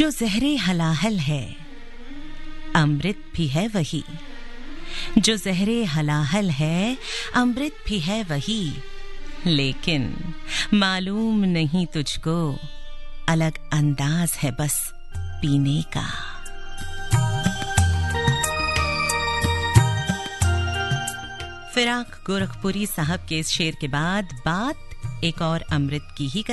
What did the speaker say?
जो ज़हरे हलाहल है अमृत भी है वही, जो ज़हरे हलाहल है अमृत भी है वही, लेकिन मालूम नहीं तुझको अलग अंदाज है बस पीने का। फिराक गोरखपुरी साहब के इस शेर के बाद बात एक और अमृत की ही